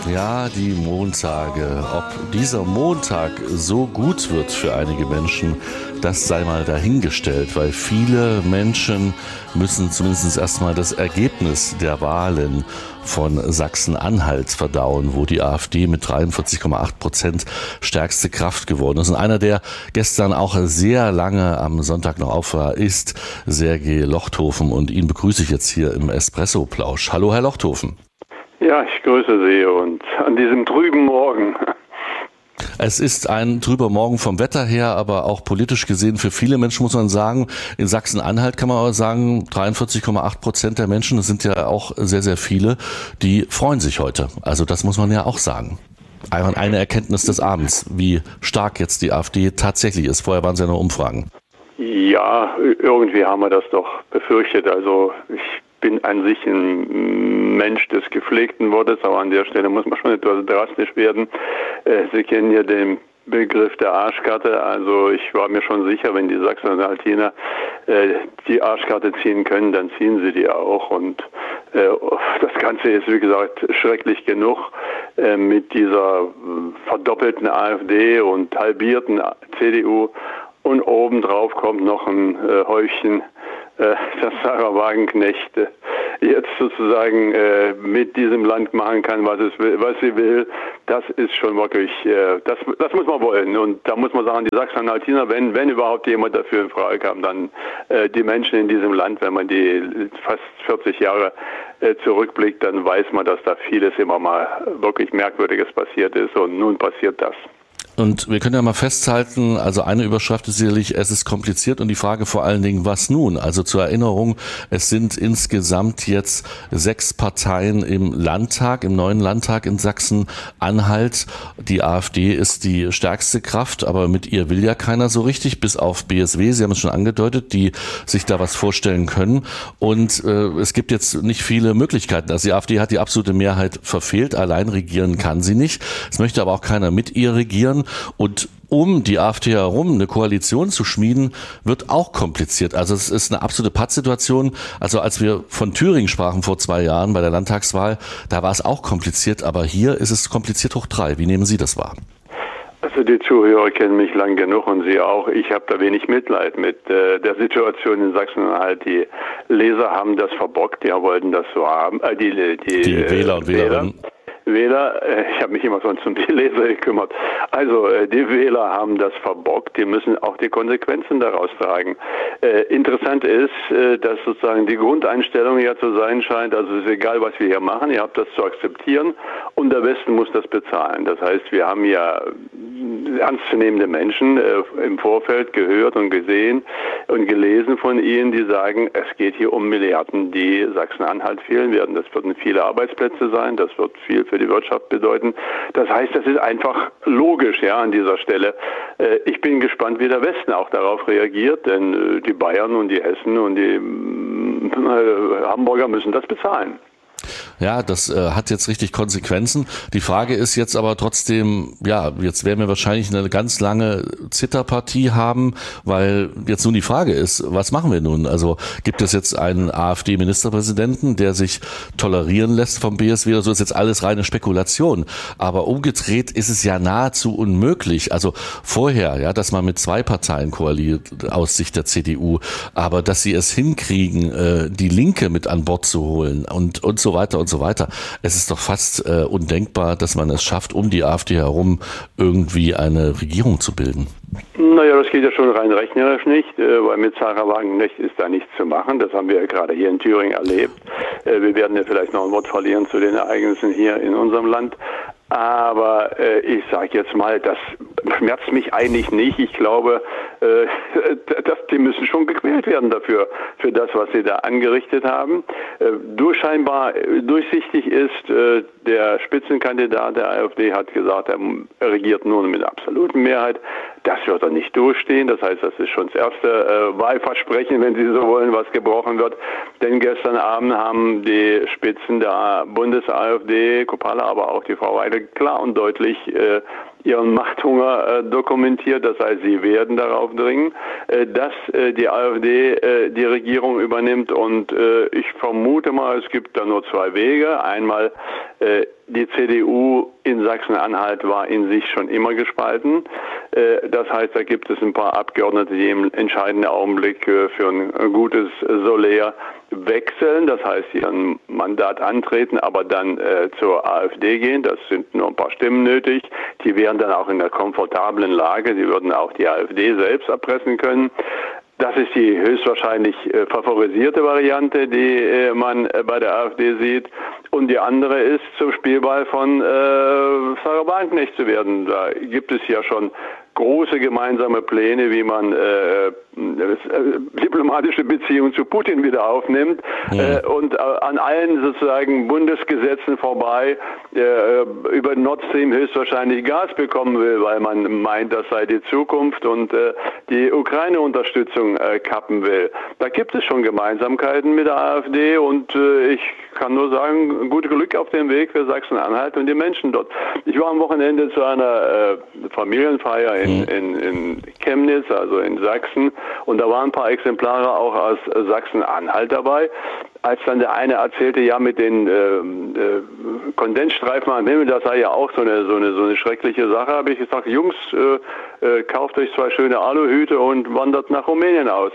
Ja, die Montage. Ob dieser Montag so gut wird für einige Menschen, das sei mal dahingestellt, weil viele Menschen müssen zumindest erstmal das Ergebnis der Wahlen von Sachsen-Anhalt verdauen, wo die AfD mit 43,8% stärkste Kraft geworden ist. Und einer, der gestern auch sehr lange am Sonntag noch auf war, ist Sergej Lochthofen. Und ihn begrüße ich jetzt hier im Espresso-Plausch. Hallo, Herr Lochthofen. Ja, ich grüße Sie und an diesem trüben Morgen. Es ist ein trüber Morgen vom Wetter her, aber auch politisch gesehen für viele Menschen muss man sagen, in Sachsen-Anhalt kann man aber sagen, 43,8% der Menschen, das sind ja auch sehr, sehr viele, die freuen sich heute. Also das muss man ja auch sagen. Eine Erkenntnis des Abends, wie stark jetzt die AfD tatsächlich ist. Vorher waren es ja nur Umfragen. Ja, irgendwie haben wir das doch befürchtet. Also ich bin an sich ein Mensch des gepflegten Wortes, aber an der Stelle muss man schon etwas drastisch werden. Sie kennen ja den Begriff der Arschkarte. Also ich war mir schon sicher, wenn die Sachsen-Anhaltiner die Arschkarte ziehen können, dann ziehen sie die auch. Und das Ganze ist, wie gesagt, schrecklich genug mit dieser verdoppelten AfD und halbierten CDU. Und obendrauf kommt noch ein Häufchen, dass Sarah Wagenknecht jetzt sozusagen mit diesem Land machen kann, was sie will. Das ist schon wirklich, das muss man wollen. Und da muss man sagen, die Sachsen-Anhaltiner, wenn überhaupt jemand dafür in Frage kam, dann die Menschen in diesem Land, wenn man die fast 40 Jahre zurückblickt, dann weiß man, dass da vieles immer mal wirklich Merkwürdiges passiert ist. Und nun passiert das. Und wir können ja mal festhalten, also eine Überschrift ist sicherlich, es ist kompliziert und die Frage vor allen Dingen, was nun? Also zur Erinnerung, es sind insgesamt jetzt 6 Parteien im Landtag, im neuen Landtag in Sachsen-Anhalt. Die AfD ist die stärkste Kraft, aber mit ihr will ja keiner so richtig, bis auf BSW, Sie haben es schon angedeutet, die sich da was vorstellen können. Und es gibt jetzt nicht viele Möglichkeiten. Also die AfD hat die absolute Mehrheit verfehlt, allein regieren kann sie nicht. Es möchte aber auch keiner mit ihr regieren. Und um die AfD herum eine Koalition zu schmieden, wird auch kompliziert. Also es ist eine absolute Pattsituation. Also als wir von Thüringen sprachen vor 2 Jahren bei der Landtagswahl, da war es auch kompliziert, aber hier ist es kompliziert hoch 3. Wie nehmen Sie das wahr? Also die Zuhörer kennen mich lang genug und Sie auch. Ich habe da wenig Mitleid mit der Situation in Sachsen-Anhalt. Die Leser haben das verbockt, die wollten das so haben. Die Wähler und Wählerinnen. Ich habe mich immer sonst um die Leser gekümmert. Also die Wähler haben das verbockt, die müssen auch die Konsequenzen daraus tragen. Interessant ist, dass sozusagen die Grundeinstellung ja zu sein scheint, also es ist egal, was wir hier machen, ihr habt das zu akzeptieren und der Westen muss das bezahlen. Das heißt, wir haben ja ernstzunehmende Menschen im Vorfeld gehört und gesehen und gelesen von ihnen, die sagen, es geht hier um Milliarden, die Sachsen-Anhalt fehlen werden. Das würden viele Arbeitsplätze sein, das wird viel für die Wirtschaft bedeuten. Das heißt, das ist einfach logisch, ja, an dieser Stelle. Ich bin gespannt, wie der Westen auch darauf reagiert, denn die Bayern und die Hessen und die Hamburger müssen das bezahlen. Ja, das hat jetzt richtig Konsequenzen. Die Frage ist jetzt aber trotzdem, ja, jetzt werden wir wahrscheinlich eine ganz lange Zitterpartie haben, weil jetzt nun die Frage ist, was machen wir nun? Also gibt es jetzt einen AfD-Ministerpräsidenten, der sich tolerieren lässt vom BSW oder so? Ist jetzt alles reine Spekulation. Aber umgedreht ist es ja nahezu unmöglich. Also vorher, ja, dass man mit 2 Parteien koaliert aus Sicht der CDU, aber dass sie es hinkriegen, die Linke mit an Bord zu holen und so weiter und so weiter. Es ist doch fast undenkbar, dass man es schafft, um die AfD herum irgendwie eine Regierung zu bilden. Naja, das geht ja schon rein rechnerisch nicht, weil mit Sarah Wagenknecht ist da nichts zu machen. Das haben wir ja gerade hier in Thüringen erlebt. Wir werden ja vielleicht noch ein Wort verlieren zu den Ereignissen hier in unserem Land. Aber ich sage jetzt mal, das schmerzt mich eigentlich nicht. Ich glaube, die müssen schon gequält werden dafür, für das, was sie da angerichtet haben. Scheinbar durchsichtig ist, der Spitzenkandidat der AfD hat gesagt, er regiert nur mit absoluter Mehrheit. Das wird er nicht durchstehen. Das heißt, das ist schon das erste Wahlversprechen, wenn Sie so wollen, was gebrochen wird. Denn gestern Abend haben die Spitzen der Bundes-AfD, Kopala, aber auch die Frau Weidel, klar und deutlich ihren Machthunger dokumentiert. Das heißt, sie werden darauf dringen, dass die AfD die Regierung übernimmt. Und ich vermute mal, es gibt da nur 2 Wege. Einmal die CDU in Sachsen-Anhalt war in sich schon immer gespalten. Das heißt, da gibt es ein paar Abgeordnete, die im entscheidenden Augenblick für ein gutes Solär wechseln, das heißt, ihr ein Mandat antreten, aber dann zur AfD gehen. Das sind nur ein paar Stimmen nötig. Die wären dann auch in einer komfortablen Lage. Sie würden auch die AfD selbst erpressen können. Das ist die höchstwahrscheinlich favorisierte Variante, die man bei der AfD sieht. Und die andere ist, zum Spielball von Sarah Wagenknecht zu werden. Da gibt es ja schon große gemeinsame Pläne, wie man diplomatische Beziehungen zu Putin wieder aufnimmt und an allen sozusagen Bundesgesetzen vorbei über Nord Stream höchstwahrscheinlich Gas bekommen will, weil man meint, das sei die Zukunft und die Ukraine-Unterstützung kappen will. Da gibt es schon Gemeinsamkeiten mit der AfD und ich kann nur sagen, gut Glück auf dem Weg für Sachsen-Anhalt und die Menschen dort. Ich war am Wochenende zu einer Familienfeier in Chemnitz, also in Sachsen, und da waren ein paar Exemplare auch aus Sachsen-Anhalt dabei. Als dann der eine erzählte, ja, mit den Kondensstreifen am Himmel, das sei ja auch so eine schreckliche Sache, habe ich gesagt, Jungs, kauft euch 2 schöne Aluhüte und wandert nach Rumänien aus.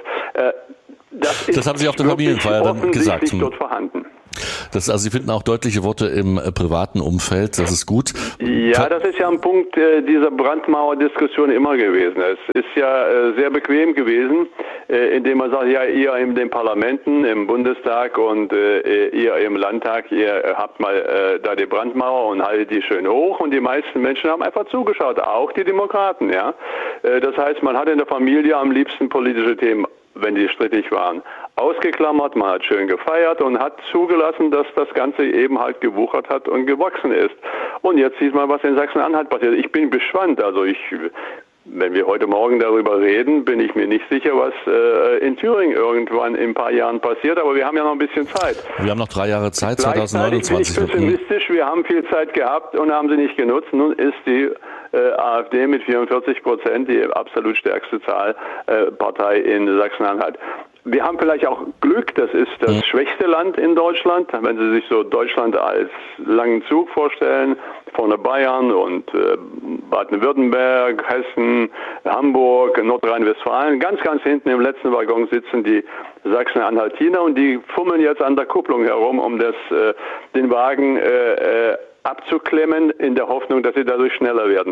Das haben Sie auf der Familienfeier dann gesagt. Dort vorhanden. Also Sie finden auch deutliche Worte im privaten Umfeld, das ist gut. Ja, das ist ja ein Punkt dieser Brandmauer-Diskussion immer gewesen. Es ist ja sehr bequem gewesen, indem man sagt, ja, ihr in den Parlamenten, im Bundestag und ihr im Landtag, ihr habt mal da die Brandmauer und haltet die schön hoch und die meisten Menschen haben einfach zugeschaut, auch die Demokraten, ja. Das heißt, man hat in der Familie am liebsten politische Themen, wenn die strittig waren, ausgeklammert, man hat schön gefeiert und hat zugelassen, dass das Ganze eben halt gewuchert hat und gewachsen ist. Und jetzt sieht man, was in Sachsen-Anhalt passiert. Ich bin gespannt, also wenn wir heute Morgen darüber reden, bin ich mir nicht sicher, was in Thüringen irgendwann in ein paar Jahren passiert, aber wir haben ja noch ein bisschen Zeit. Wir haben noch 3 Jahre Zeit, 2029. Bin ich pessimistisch, wir haben viel Zeit gehabt und haben sie nicht genutzt. Nun ist die AfD mit 44% die absolut stärkste Partei in Sachsen-Anhalt. Wir haben vielleicht auch Glück, das ist das schwächste Land in Deutschland. Wenn Sie sich so Deutschland als langen Zug vorstellen, vorne Bayern und Baden-Württemberg, Hessen, Hamburg, Nordrhein-Westfalen, ganz, ganz hinten im letzten Waggon sitzen die Sachsen-Anhaltiner und die fummeln jetzt an der Kupplung herum, um den Wagen abzuklemmen, in der Hoffnung, dass sie dadurch schneller werden.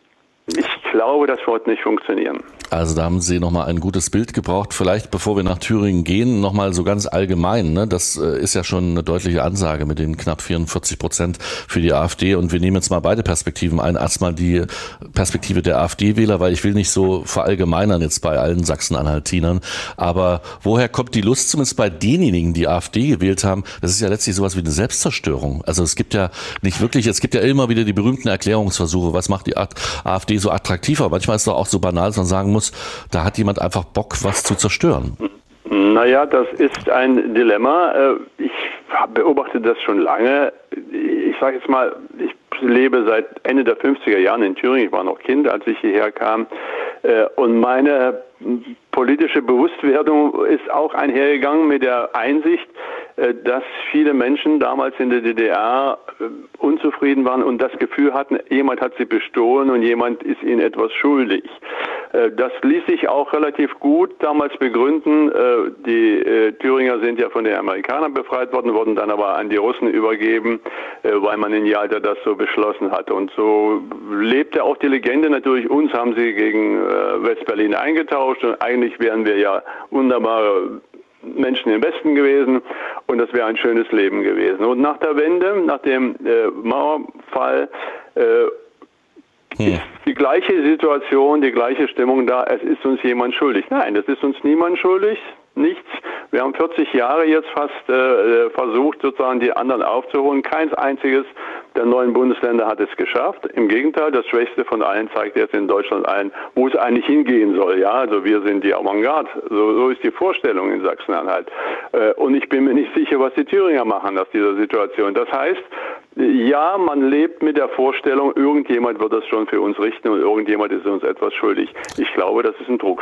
Ich glaube, das wird nicht funktionieren. Also da haben Sie nochmal ein gutes Bild gebraucht. Vielleicht, bevor wir nach Thüringen gehen, nochmal so ganz allgemein. Ne? Das ist ja schon eine deutliche Ansage mit den knapp 44% für die AfD. Und wir nehmen jetzt mal beide Perspektiven ein. Erstmal die Perspektive der AfD-Wähler, weil ich will nicht so verallgemeinern jetzt bei allen Sachsen-Anhaltinern. Aber woher kommt die Lust, zumindest bei denjenigen, die AfD gewählt haben? Das ist ja letztlich sowas wie eine Selbstzerstörung. Also es gibt ja nicht wirklich, es gibt ja immer wieder die berühmten Erklärungsversuche. Was macht die AfD so attraktiv? Aber manchmal ist es doch auch so banal, dass man sagen muss, da hat jemand einfach Bock, was zu zerstören. Naja, das ist ein Dilemma. Ich beobachte das schon lange. Ich sage jetzt mal, ich lebe seit Ende der 50er Jahren in Thüringen. Ich war noch Kind, als ich hierher kam. Und meine politische Bewusstwerdung ist auch einhergegangen mit der Einsicht, dass viele Menschen damals in der DDR unzufrieden waren und das Gefühl hatten, jemand hat sie bestohlen und jemand ist ihnen etwas schuldig. Das ließ sich auch relativ gut damals begründen. Die Thüringer sind ja von den Amerikanern befreit worden, wurden dann aber an die Russen übergeben, weil man in Jalta das so beschlossen hat. Und so lebte auch die Legende natürlich. Uns haben sie gegen Westberlin eingetauscht und eigentlich wären wir ja wunderbare Menschen im Westen gewesen und das wäre ein schönes Leben gewesen. Und nach der Wende, nach dem Mauerfall, ist die gleiche Situation, die gleiche Stimmung da, es ist uns jemand schuldig. Nein, es ist uns niemand schuldig, nichts. Wir haben 40 Jahre jetzt fast versucht, sozusagen die anderen aufzuholen. Keins einziges der 9 Bundesländer hat es geschafft. Im Gegenteil, das Schwächste von allen zeigt jetzt in Deutschland ein, wo es eigentlich hingehen soll. Ja, also wir sind die Avantgarde. So ist die Vorstellung in Sachsen-Anhalt. Und ich bin mir nicht sicher, was die Thüringer machen aus dieser Situation. Das heißt, ja, man lebt mit der Vorstellung, irgendjemand wird das schon für uns richten und irgendjemand ist uns etwas schuldig. Ich glaube, das ist ein Trugschluss.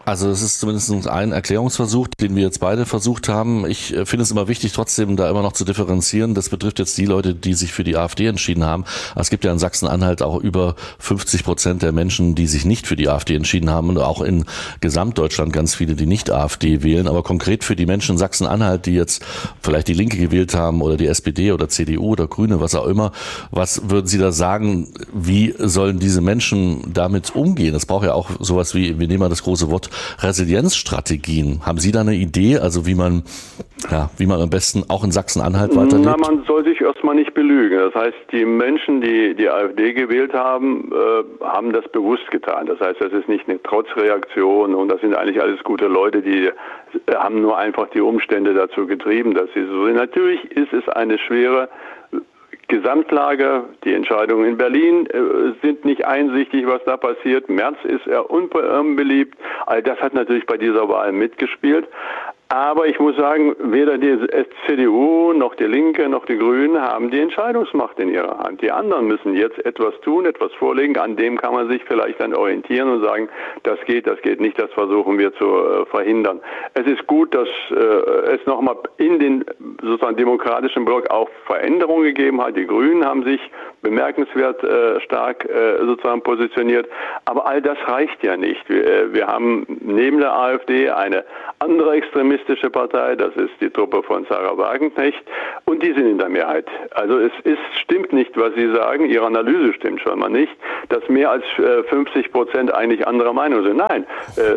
Also es ist zumindest ein Erklärungsversuch, den wir jetzt beide versucht haben. Ich finde es immer wichtig, trotzdem da immer noch zu differenzieren. Das betrifft jetzt die Leute, die sich für die AfD entschieden haben. Es gibt ja in Sachsen-Anhalt auch über 50% der Menschen, die sich nicht für die AfD entschieden haben und auch in Gesamtdeutschland ganz viele, die nicht AfD wählen. Aber konkret für die Menschen in Sachsen-Anhalt, die jetzt vielleicht die Linke gewählt haben oder die SPD oder CDU oder Grüne, was auch immer, was würden Sie da sagen, wie sollen diese Menschen damit umgehen? Es braucht ja auch sowas wie, wir nehmen mal das große Wort, Resilienzstrategien. Haben Sie da eine Idee, also wie man am besten auch in Sachsen-Anhalt weiterlebt? Na, man soll sich erstmal nicht belügen. Das heißt, die Menschen, die die AfD gewählt haben, haben das bewusst getan. Das heißt, das ist nicht eine Trotzreaktion und das sind eigentlich alles gute Leute, die haben nur einfach die Umstände dazu getrieben, dass sie so sind. Natürlich ist es eine schwere Gesamtlage, die Entscheidungen in Berlin sind nicht einsichtig, was da passiert. Merz ist eher unbeliebt. All das hat natürlich bei dieser Wahl mitgespielt. Aber ich muss sagen, weder die CDU noch die Linke noch die Grünen haben die Entscheidungsmacht in ihrer Hand. Die anderen müssen jetzt etwas tun, etwas vorlegen, an dem kann man sich vielleicht dann orientieren und sagen, das geht nicht, das versuchen wir zu verhindern. Es ist gut, dass es nochmal in den sozusagen demokratischen Block auch Veränderungen gegeben hat. Die Grünen haben sich bemerkenswert stark sozusagen positioniert. Aber all das reicht ja nicht. Wir haben neben der AfD eine andere extremistische Partei, das ist die Truppe von Sarah Wagenknecht, und die sind in der Mehrheit. Also stimmt nicht, was Sie sagen, Ihre Analyse stimmt schon mal nicht, dass mehr als 50% eigentlich anderer Meinung sind. Nein,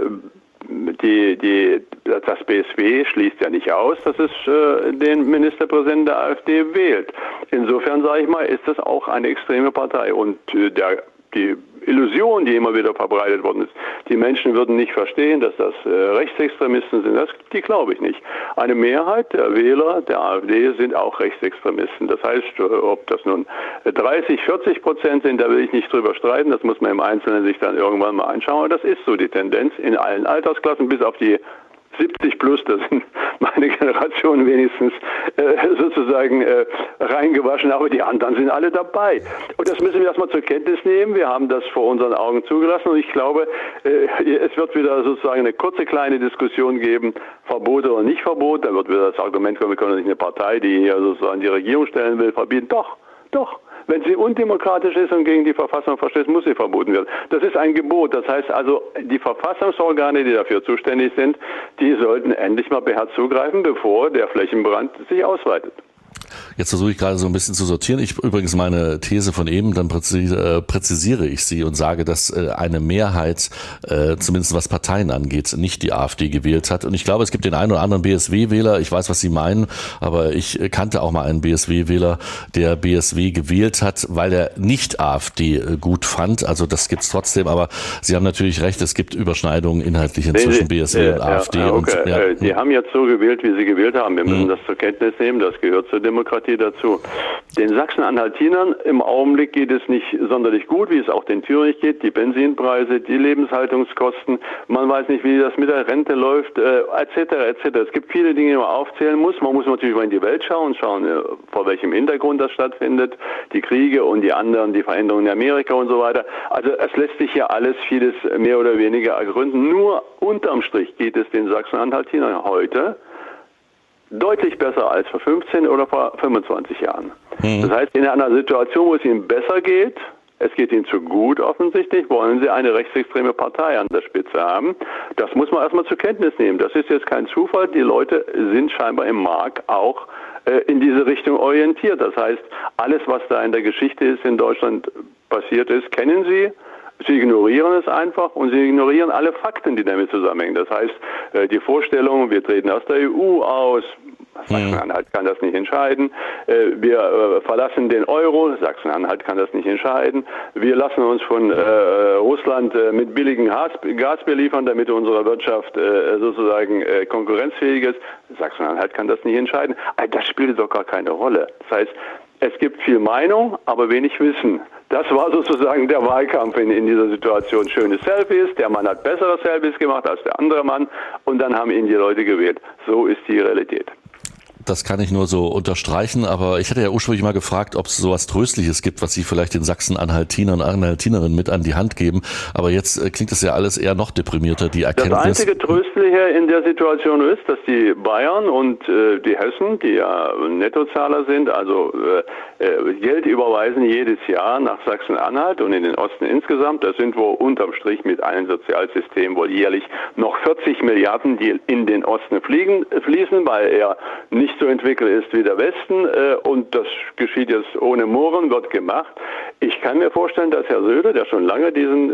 das BSW schließt ja nicht aus, dass es den Ministerpräsidenten der AfD wählt. Insofern, sage ich mal, ist das auch eine extreme Partei. Und die Illusion, die immer wieder verbreitet worden ist, die Menschen würden nicht verstehen, dass das Rechtsextremisten sind, die glaube ich nicht. Eine Mehrheit der Wähler der AfD sind auch Rechtsextremisten. Das heißt, ob das nun 30-40% sind, da will ich nicht drüber streiten, das muss man im Einzelnen sich dann irgendwann mal anschauen. Aber das ist so die Tendenz in allen Altersklassen, bis auf die 70 plus, da sind meine Generation wenigstens sozusagen reingewaschen, aber die anderen sind alle dabei. Und das müssen wir erstmal zur Kenntnis nehmen. Wir haben das vor unseren Augen zugelassen und ich glaube, es wird wieder sozusagen eine kurze kleine Diskussion geben, Verbot oder nicht Verbot. Da wird wieder das Argument kommen, wir können nicht eine Partei, die hier sozusagen die Regierung stellen will, verbieten. Doch. Wenn sie undemokratisch ist und gegen die Verfassung verstößt, muss sie verboten werden. Das ist ein Gebot. Das heißt also, die Verfassungsorgane, die dafür zuständig sind, die sollten endlich mal beherzt zugreifen, bevor der Flächenbrand sich ausweitet. Jetzt versuche ich gerade so ein bisschen zu sortieren. Übrigens meine These von eben, dann präzisiere ich sie und sage, dass eine Mehrheit, zumindest was Parteien angeht, nicht die AfD gewählt hat. Und ich glaube, es gibt den einen oder anderen BSW-Wähler, ich weiß, was Sie meinen, aber ich kannte auch mal einen BSW-Wähler, der BSW gewählt hat, weil er nicht AfD gut fand. Also das gibt's trotzdem, aber Sie haben natürlich recht, es gibt Überschneidungen inhaltlich zwischen BSW und AfD. Okay. Die haben jetzt so gewählt, wie sie gewählt haben. Wir müssen das zur Kenntnis nehmen, das gehört zur Demokratie dazu. Den Sachsen-Anhaltinern im Augenblick geht es nicht sonderlich gut, wie es auch den Thüringen geht. Die Benzinpreise, die Lebenshaltungskosten, man weiß nicht, wie das mit der Rente läuft, etc. Es gibt viele Dinge, die man aufzählen muss. Man muss natürlich mal in die Welt schauen, vor welchem Hintergrund das stattfindet, die Kriege und die anderen, die Veränderungen in Amerika und so weiter. Also es lässt sich ja alles vieles mehr oder weniger ergründen. Nur unterm Strich geht es den Sachsen-Anhaltinern heute deutlich besser als vor 15 oder vor 25 Jahren. Das heißt, in einer Situation, wo es ihnen besser geht, es geht ihnen zu gut offensichtlich, wollen sie eine rechtsextreme Partei an der Spitze haben. Das muss man erstmal zur Kenntnis nehmen. Das ist jetzt kein Zufall. Die Leute sind scheinbar im Markt auch in diese Richtung orientiert. Das heißt, alles, was da in der Geschichte ist, in Deutschland passiert ist, kennen sie. Sie ignorieren es einfach und sie ignorieren alle Fakten, die damit zusammenhängen. Das heißt, die Vorstellung, wir treten aus der EU aus, Sachsen-Anhalt kann das nicht entscheiden. Wir verlassen den Euro, Sachsen-Anhalt kann das nicht entscheiden. Wir lassen uns von Russland mit billigem Gas beliefern, damit unsere Wirtschaft sozusagen konkurrenzfähig ist. Sachsen-Anhalt kann das nicht entscheiden. Das spielt doch gar keine Rolle. Das heißt, es gibt viel Meinung, aber wenig Wissen. Das war sozusagen der Wahlkampf in dieser Situation. Schöne Selfies, der Mann hat bessere Selfies gemacht als der andere Mann und dann haben ihn die Leute gewählt. So ist die Realität. das kann ich nur so unterstreichen, aber ich hatte ja ursprünglich mal gefragt, ob es sowas Tröstliches gibt, was Sie vielleicht den Sachsen-Anhaltinern und Anhaltinerinnen mit an die Hand geben, aber jetzt klingt das ja alles eher noch deprimierter, die Erkenntnis. Das einzige Tröstliche in der Situation ist, dass die Bayern und die Hessen, die ja Nettozahler sind, also Geld überweisen jedes Jahr nach Sachsen-Anhalt und in den Osten insgesamt. Das sind wohl unterm Strich mit allen Sozialsystemen wohl jährlich noch 40 Milliarden, die in den Osten fließen, weil er nicht so entwickelt ist wie der Westen. Und das geschieht jetzt ohne Murren, wird gemacht. Ich kann mir vorstellen, dass Herr Söder, der schon lange diesen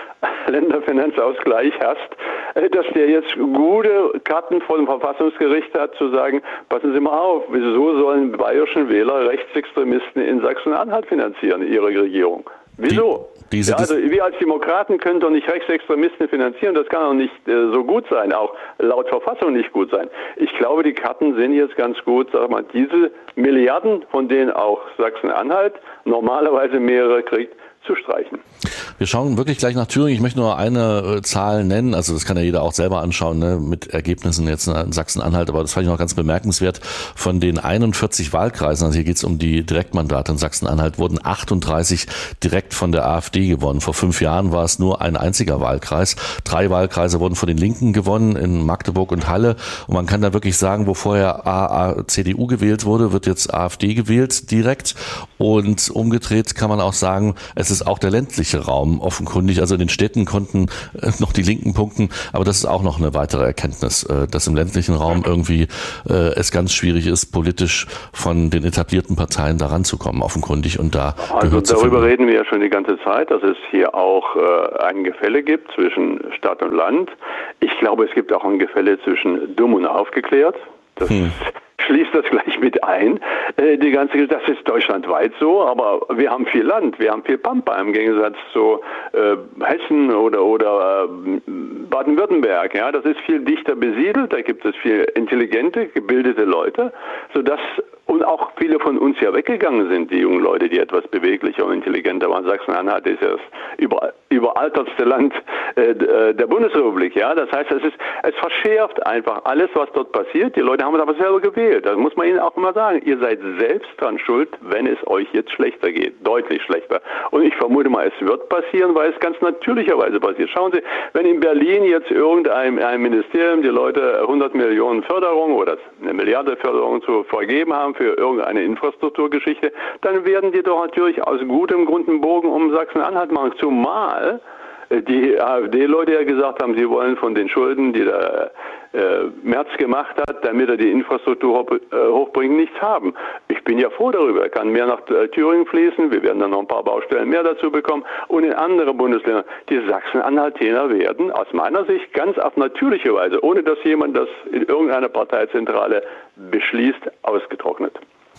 Länderfinanzausgleich hasst, dass der jetzt gute Karten vor dem Verfassungsgericht hat, zu sagen, passen Sie mal auf, wieso sollen bayerischen Wähler Rechtsextremisten in Sachsen-Anhalt finanzieren, ihre Regierung? Wieso? Also wir als Demokraten können doch nicht Rechtsextremisten finanzieren, das kann doch nicht so gut sein, auch laut Verfassung nicht gut sein. Ich glaube, die Karten sind jetzt ganz gut, sag mal, diese Milliarden, von denen auch Sachsen-Anhalt normalerweise mehrere kriegt, zu streichen. Wir schauen wirklich gleich nach Thüringen. Ich möchte nur eine Zahl nennen, also das kann ja jeder auch selber anschauen, ne, mit Ergebnissen jetzt in Sachsen-Anhalt, aber das fand ich noch ganz bemerkenswert. Von den 41 Wahlkreisen, also hier geht es um die Direktmandate in Sachsen-Anhalt, wurden 38 direkt von der AfD gewonnen. Vor 5 Jahren war es nur ein einziger Wahlkreis. 3 Wahlkreise wurden von den Linken gewonnen, in Magdeburg und Halle. Und man kann da wirklich sagen, wo vorher CDU gewählt wurde, wird jetzt AfD gewählt direkt. Und umgedreht kann man auch sagen, es ist auch der ländliche Raum offenkundig. Also in den Städten konnten noch die Linken punkten, aber das ist auch noch eine weitere Erkenntnis, dass im ländlichen Raum irgendwie es ganz schwierig ist, politisch von den etablierten Parteien da ranzukommen, offenkundig. Und da also darüber reden wir ja schon die ganze Zeit, dass es hier auch ein Gefälle gibt zwischen Stadt und Land. Ich glaube, es gibt auch ein Gefälle zwischen dumm und aufgeklärt. Das schließt das gleich mit ein. Die ganze, das ist deutschlandweit so, aber wir haben viel Land, wir haben viel Pampa im Gegensatz zu Hessen oder Baden-Württemberg. Ja, das ist viel dichter besiedelt, da gibt es viel intelligente, gebildete Leute, sodass und auch viele von uns ja weggegangen sind, die jungen Leute, die etwas beweglicher und intelligenter waren. Sachsen-Anhalt ist ja das überaltertste Land der Bundesrepublik. Ja, das heißt, es verschärft einfach alles, was dort passiert. Die Leute haben es aber selber gewählt. Das muss man ihnen auch immer sagen. Ihr seid selbst dran schuld, wenn es euch jetzt schlechter geht. Deutlich schlechter. Und ich vermute mal, es wird passieren, weil es ganz natürlicherweise passiert. Schauen Sie, wenn in Berlin jetzt irgendein Ministerium die Leute 100 Millionen Förderung oder 1 Milliarde Förderung zu vergeben haben für irgendeine Infrastrukturgeschichte, dann werden die doch natürlich aus gutem Grund einen Bogen um Sachsen-Anhalt machen. Zumal die AfD-Leute ja gesagt haben, sie wollen von den Schulden, die der Merz gemacht hat, damit er die Infrastruktur hochbringt, nichts haben. Ich bin ja froh darüber. Er kann mehr nach Thüringen fließen. Wir werden dann noch ein paar Baustellen mehr dazu bekommen. Und in andere Bundesländer. Die Sachsen-Anhaltiner werden aus meiner Sicht ganz auf natürliche Weise, ohne dass jemand das in irgendeiner Parteizentrale beschließt, ausgetrocknet.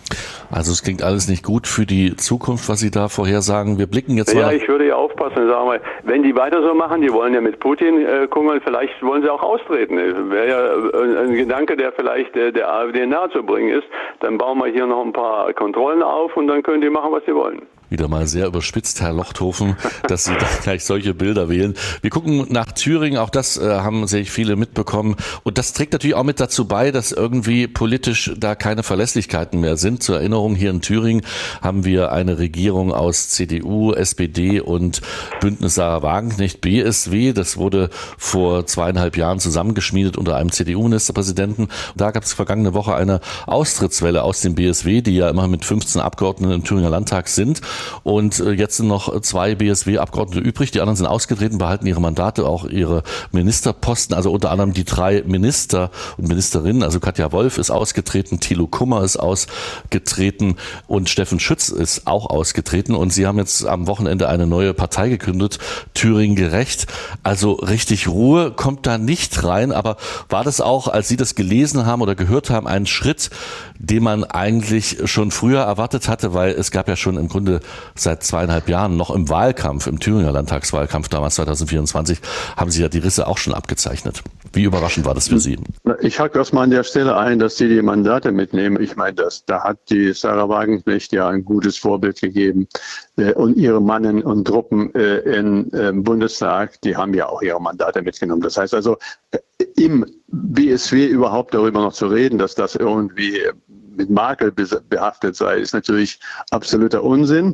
Also es klingt alles nicht gut für die Zukunft, was Sie da vorhersagen. Wir blicken jetzt mal. Ja, ich würde ja aufpassen, sagen wir, wenn die weiter so machen, die wollen ja mit Putin gucken, vielleicht wollen sie auch austreten. Wäre ja ein Gedanke, der vielleicht der AfD nahe zu bringen ist. Dann bauen wir hier noch ein paar Kontrollen auf und dann können die machen, was sie wollen. Wieder mal sehr überspitzt, Herr Lochthofen, dass Sie da gleich solche Bilder wählen. Wir gucken nach Thüringen, auch das haben sehr viele mitbekommen. Und das trägt natürlich auch mit dazu bei, dass irgendwie politisch da keine Verlässlichkeiten mehr sind. Zur Erinnerung, hier in Thüringen haben wir eine Regierung aus CDU, SPD und Bündnis Sarah Wagenknecht, BSW. Das wurde vor 2,5 Jahren zusammengeschmiedet unter einem CDU-Ministerpräsidenten. Da gab es vergangene Woche eine Austrittswelle aus dem BSW, die ja immer mit 15 Abgeordneten im Thüringer Landtag sind. Und jetzt sind noch 2 BSW-Abgeordnete übrig. Die anderen sind ausgetreten, behalten ihre Mandate, auch ihre Ministerposten. Also unter anderem die 3 Minister und Ministerinnen. Also Katja Wolf ist ausgetreten, Thilo Kummer ist ausgetreten und Steffen Schütz ist auch ausgetreten. Und sie haben jetzt am Wochenende eine neue Partei gegründet, Thüringen Gerecht. Also richtig Ruhe kommt da nicht rein. Aber war das auch, als Sie das gelesen haben oder gehört haben, ein Schritt, den man eigentlich schon früher erwartet hatte? Weil es gab ja schon im Grunde seit 2,5 Jahren noch im Wahlkampf, im Thüringer Landtagswahlkampf damals 2024, haben sich ja die Risse auch schon abgezeichnet. Wie überraschend war das für Sie? Ich hake erstmal an der Stelle ein, dass Sie die Mandate mitnehmen. Ich meine, da hat die Sarah Wagenknecht ja ein gutes Vorbild gegeben. Und ihre Mannen und Truppen im Bundestag, die haben ja auch ihre Mandate mitgenommen. Das heißt also, im BSW überhaupt darüber noch zu reden, dass das irgendwie mit Makel behaftet sei, ist natürlich absoluter Unsinn.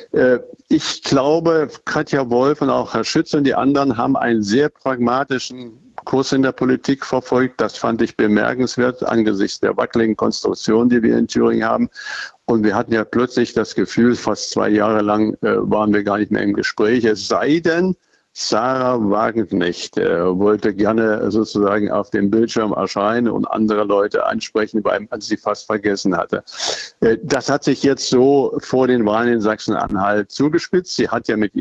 Ich glaube, Katja Wolf und auch Herr Schütz und die anderen haben einen sehr pragmatischen Kurs in der Politik verfolgt. Das fand ich bemerkenswert angesichts der wackeligen Konstruktion, die wir in Thüringen haben. Und wir hatten ja plötzlich das Gefühl, fast 2 Jahre lang waren wir gar nicht mehr im Gespräch. Es sei denn, Sarah Wagenknecht wollte gerne sozusagen auf dem Bildschirm erscheinen und andere Leute ansprechen, weil man sie fast vergessen hatte. Das hat sich jetzt so vor den Wahlen in Sachsen-Anhalt zugespitzt. Sie hat ja mit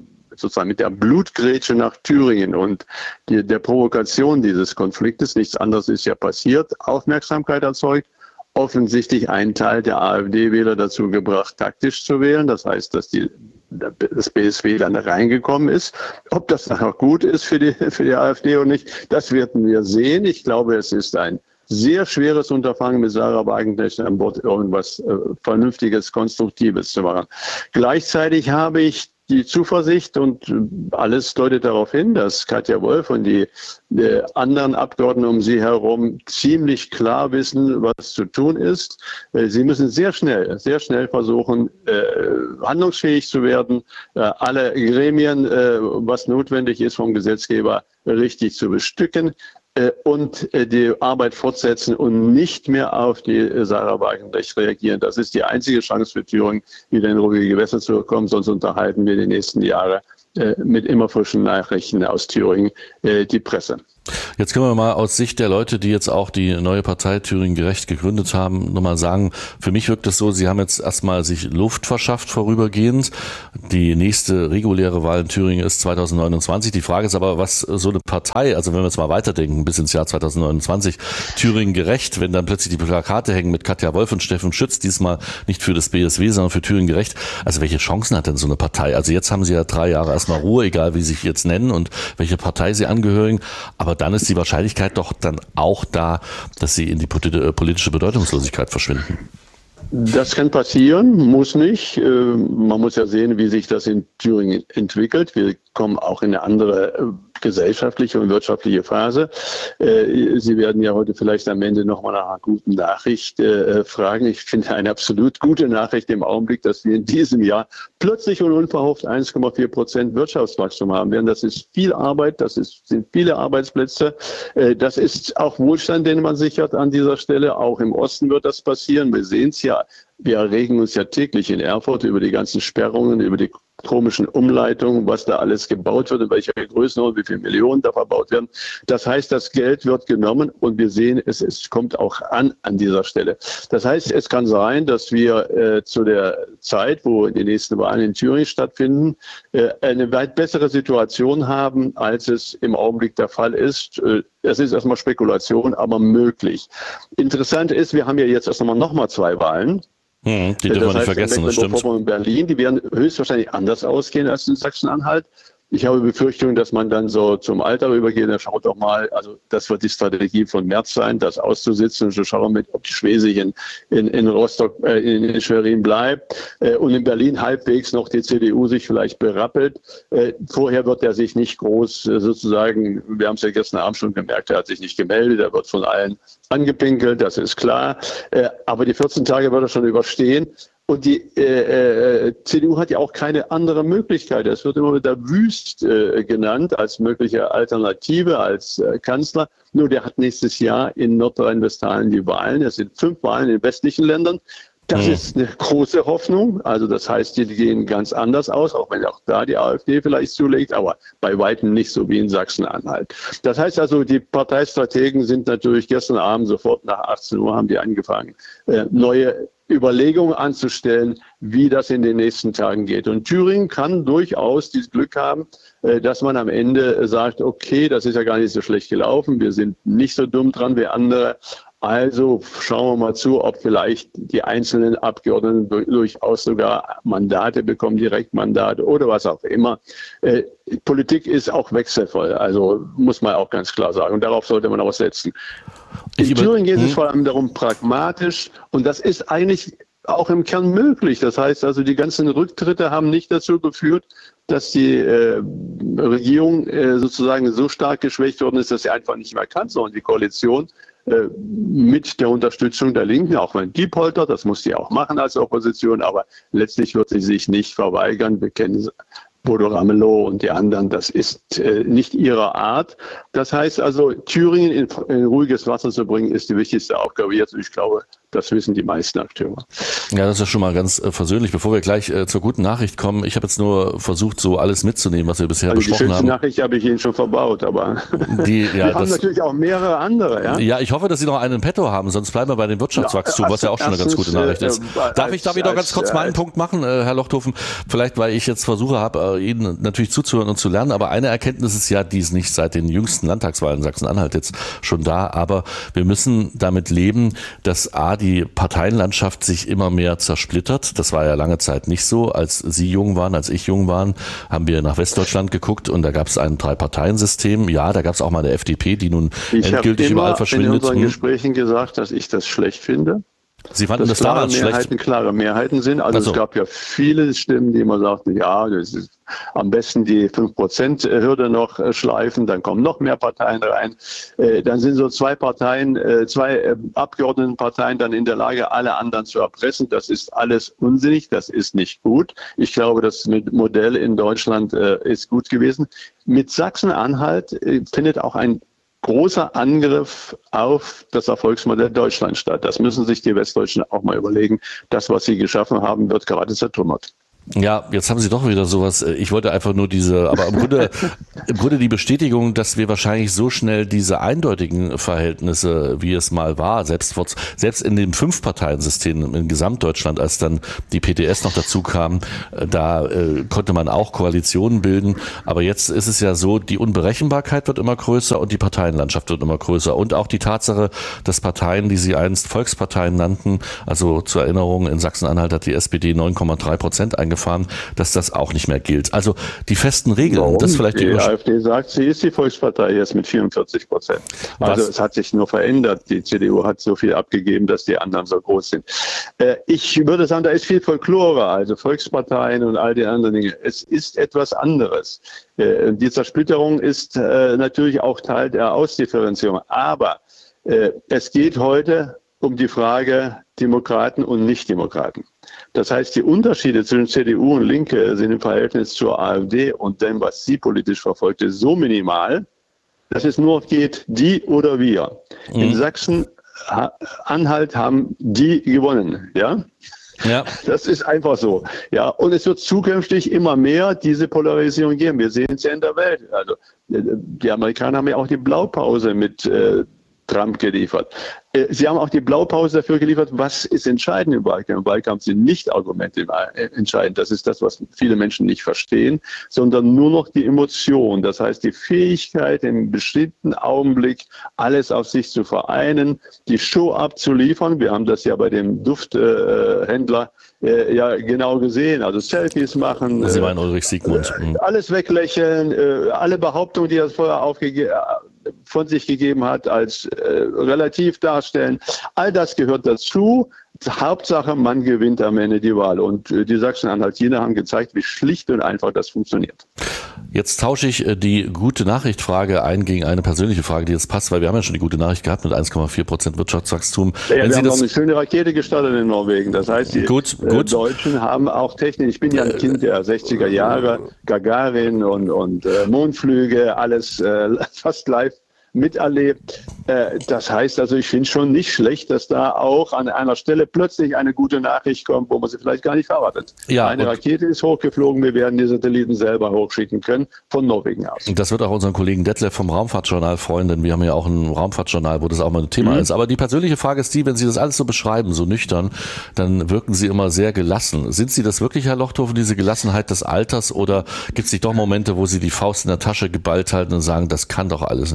der Blutgrätsche nach Thüringen und der Provokation dieses Konfliktes, nichts anderes ist ja passiert, Aufmerksamkeit erzeugt. Offensichtlich einen Teil der AfD-Wähler dazu gebracht, taktisch zu wählen. Das heißt, dass das BSW dann reingekommen ist. Ob das dann auch gut ist für die AfD oder nicht, das werden wir sehen. Ich glaube, es ist ein sehr schweres Unterfangen, mit Sarah Wagenknecht an Bord irgendwas Vernünftiges, Konstruktives zu machen. Gleichzeitig habe ich die Zuversicht und alles deutet darauf hin, dass Katja Wolf und die anderen Abgeordneten um sie herum ziemlich klar wissen, was zu tun ist. Sie müssen sehr schnell versuchen, handlungsfähig zu werden, alle Gremien, was notwendig ist vom Gesetzgeber, richtig zu bestücken und die Arbeit fortsetzen und nicht mehr auf die Sarah Wagenknecht reagieren. Das ist die einzige Chance für Thüringen, wieder in ruhige Gewässer zu kommen. Sonst unterhalten wir die nächsten Jahre mit immer frischen Nachrichten aus Thüringen die Presse. Jetzt können wir mal aus Sicht der Leute, die jetzt auch die neue Partei Thüringen Gerecht gegründet haben, nochmal sagen, für mich wirkt es so, sie haben jetzt erstmal sich Luft verschafft vorübergehend. Die nächste reguläre Wahl in Thüringen ist 2029. Die Frage ist aber, was so eine Partei, also wenn wir jetzt mal weiterdenken bis ins Jahr 2029, Thüringen Gerecht, wenn dann plötzlich die Plakate hängen mit Katja Wolf und Steffen Schütz, diesmal nicht für das BSW, sondern für Thüringen Gerecht. Also welche Chancen hat denn so eine Partei? Also jetzt haben sie ja 3 Jahre erstmal Ruhe, egal wie sie sich jetzt nennen und welche Partei sie angehören. Aber dann ist die Wahrscheinlichkeit doch dann auch da, dass sie in die politische Bedeutungslosigkeit verschwinden. Das kann passieren, muss nicht. Man muss ja sehen, wie sich das in Thüringen entwickelt. Wir kommen auch in eine andere gesellschaftliche und wirtschaftliche Phase. Sie werden ja heute vielleicht am Ende nochmal nach einer guten Nachricht fragen. Ich finde eine absolut gute Nachricht im Augenblick, dass wir in diesem Jahr plötzlich und unverhofft 1,4% Wirtschaftswachstum haben werden. Das ist viel Arbeit, sind viele Arbeitsplätze. Das ist auch Wohlstand, den man sichert an dieser Stelle. Auch im Osten wird das passieren. Wir sehen es ja. Wir erregen uns ja täglich in Erfurt über die ganzen Sperrungen, über die komischen Umleitungen, was da alles gebaut wird, in welcher Größenordnung, wie viele Millionen da verbaut werden. Das heißt, das Geld wird genommen und wir sehen, es kommt auch an dieser Stelle. Das heißt, es kann sein, dass wir zu der Zeit, wo die nächsten Wahlen in Thüringen stattfinden, eine weit bessere Situation haben, als es im Augenblick der Fall ist. Es ist erstmal Spekulation, aber möglich. Interessant ist, wir haben ja jetzt erst nochmal 2 Wahlen. Die dürfen wir nicht vergessen, das stimmt. In Berlin, die werden höchstwahrscheinlich anders ausgehen als in Sachsen-Anhalt. Ich habe Befürchtungen, dass man dann so zum Alter übergeht. Da schaut doch mal, also das wird die Strategie von Merz sein, das auszusitzen und zu schauen, ob die Schwesig in Rostock, in Schwerin bleibt und in Berlin halbwegs noch die CDU sich vielleicht berappelt. Vorher wird er sich nicht groß sozusagen, wir haben es ja gestern Abend schon gemerkt, er hat sich nicht gemeldet, er wird von allen angepinkelt, das ist klar. Aber die 14 Tage wird er schon überstehen. Und die CDU hat ja auch keine andere Möglichkeit. Es wird immer wieder Wüst genannt als mögliche Alternative, als Kanzler. Nur der hat nächstes Jahr in Nordrhein-Westfalen die Wahlen. Es sind 5 Wahlen in westlichen Ländern. Das ist eine große Hoffnung. Also das heißt, die gehen ganz anders aus, auch wenn auch da die AfD vielleicht zulegt, aber bei weitem nicht so wie in Sachsen-Anhalt. Das heißt also, die Parteistrategen sind natürlich gestern Abend sofort nach 18 Uhr haben die angefangen, neue Überlegungen anzustellen, wie das in den nächsten Tagen geht. Und Thüringen kann durchaus dieses Glück haben, dass man am Ende sagt, okay, das ist ja gar nicht so schlecht gelaufen, wir sind nicht so dumm dran wie andere, Also schauen wir mal zu, ob vielleicht die einzelnen Abgeordneten durchaus sogar Mandate bekommen, Direktmandate oder was auch immer. Politik ist auch wechselvoll, also muss man auch ganz klar sagen. Und darauf sollte man auch setzen. In Thüringen geht es vor allem darum, pragmatisch, und das ist eigentlich auch im Kern möglich. Das heißt also, die ganzen Rücktritte haben nicht dazu geführt, dass die Regierung sozusagen so stark geschwächt worden ist, dass sie einfach nicht mehr kann, sondern die Koalition mit der Unterstützung der Linken, auch wenn die poltert, das muss die auch machen als Opposition, aber letztlich wird sie sich nicht verweigern. Wir kennen Bodo Ramelow und die anderen, das ist nicht ihre Art. Das heißt also, Thüringen in ruhiges Wasser zu bringen, ist die wichtigste Aufgabe jetzt. Und ich glaube, das wissen die meisten Akteure. Ja, das ist ja schon mal ganz versöhnlich. Bevor wir gleich zur guten Nachricht kommen, ich habe jetzt nur versucht, so alles mitzunehmen, was wir bisher besprochen haben. Die schönste Nachricht habe ich Ihnen schon verbaut, aber wir haben natürlich auch mehrere andere. Ja? Ja, ich hoffe, dass Sie noch einen in petto haben, sonst bleiben wir bei dem Wirtschaftswachstum, was ja auch schon eine ganz gute Nachricht ist. Darf ich noch ganz kurz mal einen Punkt machen, Herr Lochthofen? Vielleicht, weil ich jetzt versuche habe, Ihnen natürlich zuzuhören und zu lernen, aber eine Erkenntnis ist ja, die ist nicht seit den jüngsten Landtagswahlen in Sachsen-Anhalt jetzt schon da, aber wir müssen damit leben, dass die Parteienlandschaft sich immer mehr zersplittert. Das war ja lange Zeit nicht so. Als Sie jung waren, als ich jung waren, haben wir nach Westdeutschland geguckt und da gab es ein 3-Parteien-System. Ja, da gab es auch mal eine FDP, die nun endgültig überall verschwindet. Ich habe in unseren Gesprächen gesagt, dass ich das schlecht finde. Sie fanden das damals schlecht? Klare Mehrheiten sind. Also es gab ja viele Stimmen, die immer sagten, ja, das ist am besten die 5%-Hürde noch schleifen, dann kommen noch mehr Parteien rein. Dann sind so zwei Abgeordnetenparteien dann in der Lage, alle anderen zu erpressen. Das ist alles unsinnig, das ist nicht gut. Ich glaube, das Modell in Deutschland ist gut gewesen. Mit Sachsen-Anhalt findet auch ein großer Angriff auf das Erfolgsmodell Deutschland statt. Das müssen sich die Westdeutschen auch mal überlegen. Das, was sie geschaffen haben, wird gerade zertrümmert. Ja, jetzt haben Sie doch wieder sowas. Ich wollte einfach nur aber im Grunde die Bestätigung, dass wir wahrscheinlich so schnell diese eindeutigen Verhältnisse, wie es mal war, selbst in dem 5-Parteien-System in Gesamtdeutschland, als dann die PDS noch dazu kam, da konnte man auch Koalitionen bilden. Aber jetzt ist es ja so, die Unberechenbarkeit wird immer größer und die Parteienlandschaft wird immer größer. Und auch die Tatsache, dass Parteien, die sie einst Volksparteien nannten, also zur Erinnerung, in Sachsen-Anhalt hat die SPD 9,3% eingefahren, dass das auch nicht mehr gilt. Also die festen Regeln, warum? Das vielleicht die AfD sagt, sie ist die Volkspartei jetzt mit 44%. Also es hat sich nur verändert. Die CDU hat so viel abgegeben, dass die anderen so groß sind. Ich würde sagen, da ist viel Folklore, also Volksparteien und all die anderen Dinge. Es ist etwas anderes. Die Zersplitterung ist natürlich auch Teil der Ausdifferenzierung. Aber es geht heute um die Frage Demokraten und Nichtdemokraten. Das heißt, die Unterschiede zwischen CDU und Linke sind im Verhältnis zur AfD und dem, was sie politisch verfolgt, ist so minimal, dass es nur geht, die oder wir. In Sachsen-Anhalt haben die gewonnen, ja? Ja. Das ist einfach so. Ja, und es wird zukünftig immer mehr diese Polarisierung geben. Wir sehen es ja in der Welt. Also, die Amerikaner haben ja auch die Blaupause mit Trump geliefert. Sie haben auch die Blaupause dafür geliefert, was ist entscheidend im Wahlkampf. Im Wahlkampf sind nicht Argumente entscheidend. Das ist das, was viele Menschen nicht verstehen, sondern nur noch die Emotion. Das heißt, die Fähigkeit, im bestimmten Augenblick alles auf sich zu vereinen, die Show abzuliefern. Wir haben das ja bei dem Dufthändler ja genau gesehen. Also Selfies machen. Sie meinen Ulrich Siegmund. Alles weglächeln, alle Behauptungen, die er vorher von sich gegeben hat, als relativ darstellen. All das gehört dazu. Hauptsache, man gewinnt am Ende die Wahl. Und die Sachsen-Anhaltiner haben gezeigt, wie schlicht und einfach das funktioniert. Jetzt tausche ich die gute Nachricht-Frage ein gegen eine persönliche Frage, die jetzt passt, weil wir haben ja schon die gute Nachricht gehabt mit 1,4% Wirtschaftswachstum. Ja, wir haben noch eine schöne Rakete gestartet in Norwegen. Das heißt, die Deutschen haben auch Technik. Ich bin ja ein Kind der 60er Jahre, Gagarin und Mondflüge, alles fast live miterlebt. Das heißt also, ich finde schon nicht schlecht, dass da auch an einer Stelle plötzlich eine gute Nachricht kommt, wo man sie vielleicht gar nicht erwartet. Ja, eine Rakete ist hochgeflogen, wir werden die Satelliten selber hochschicken können, von Norwegen aus. Das wird auch unseren Kollegen Detlef vom Raumfahrtjournal freuen, denn wir haben ja auch ein Raumfahrtjournal, wo das auch mal ein Thema ist. Aber die persönliche Frage ist die, wenn Sie das alles so beschreiben, so nüchtern, dann wirken Sie immer sehr gelassen. Sind Sie das wirklich, Herr Lochthofen, diese Gelassenheit des Alters, oder gibt es nicht doch Momente, wo Sie die Faust in der Tasche geballt halten und sagen, das kann doch alles nicht wahr sein?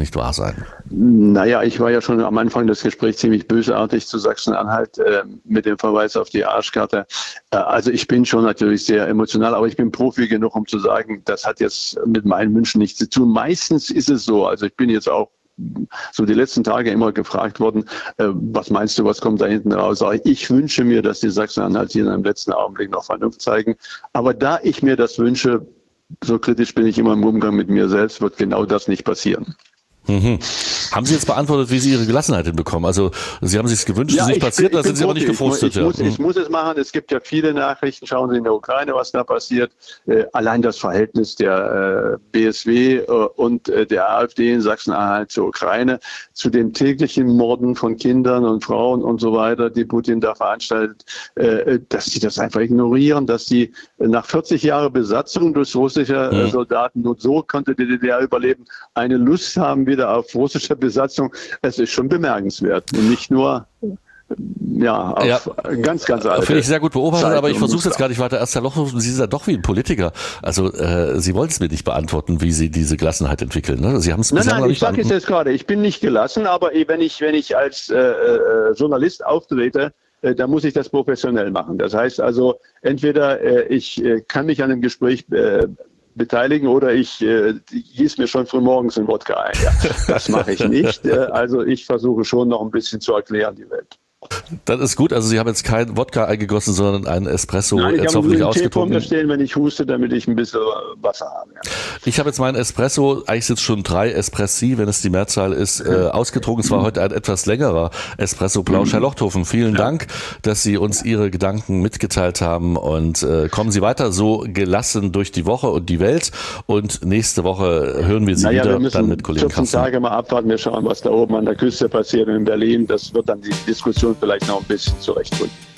sein? Naja, ich war ja schon am Anfang des Gesprächs ziemlich bösartig zu Sachsen-Anhalt mit dem Verweis auf die Arschkarte. Also ich bin schon natürlich sehr emotional, aber ich bin Profi genug, um zu sagen, das hat jetzt mit meinen Wünschen nichts zu tun. Meistens ist es so, also ich bin jetzt auch so die letzten Tage immer gefragt worden, was meinst du, was kommt da hinten raus? Ich wünsche mir, dass die Sachsen-Anhalt hier in einem letzten Augenblick noch Vernunft zeigen. Aber da ich mir das wünsche, so kritisch bin ich immer im Umgang mit mir selbst, wird genau das nicht passieren. Mhm. Haben Sie jetzt beantwortet, wie Sie Ihre Gelassenheit hinbekommen? Also Sie haben sich gewünscht, dass es nicht passiert, da sind Sie aber nicht gefrustet. Ich muss es machen. Es gibt ja viele Nachrichten. Schauen Sie in der Ukraine, was da passiert. Allein das Verhältnis der BSW und der AfD in Sachsen-Anhalt zur Ukraine, zu den täglichen Morden von Kindern und Frauen und so weiter, die Putin da veranstaltet, dass sie das einfach ignorieren, dass sie nach 40 Jahren Besatzung durch russische Soldaten, nur so konnte die DDR überleben, eine Lust haben wieder auf russische Besatzung. Es ist schon bemerkenswert und nicht nur auf ganz alte. Finde ich sehr gut beobachtet, aber ich versuche es jetzt gar nicht weiter. Erst Herr Lochhofen, Sie sind ja doch wie ein Politiker. Also Sie wollen es mir nicht beantworten, wie Sie diese Gelassenheit entwickeln. Ne? Sie haben es bisher noch nicht. Ich sage es jetzt gerade. Ich bin nicht gelassen, aber wenn ich als Journalist auftrete, da muss ich das professionell machen. Das heißt also, entweder ich kann mich an einem Gespräch beteiligen oder ich gieße mir schon früh morgens einen Wodka ein. Ja, das mache ich nicht. Also ich versuche schon noch ein bisschen zu erklären, die Welt. Das ist gut, also Sie haben jetzt keinen Wodka eingegossen, sondern einen Espresso. Nein, ich jetzt habe hoffentlich einen Tee vor ausgetrunken. mir stehen, wenn ich huste, damit ich ein bisschen Wasser habe. Ja. Ich habe jetzt meinen Espresso, eigentlich sind es schon 3 Espressi, wenn es die Mehrzahl ist, ausgetrunken. Es war heute ein etwas längerer Espresso-Plausch. Herr Lochthofen, vielen Dank, dass Sie uns Ihre Gedanken mitgeteilt haben und kommen Sie weiter so gelassen durch die Woche und die Welt und nächste Woche hören wir Sie wieder, wir dann mit Kollegen 14 Kasten. Tage mal abwarten, wir schauen, was da oben an der Küste passiert in Berlin. Das wird dann die Diskussion vielleicht noch ein bisschen zurechtbringen.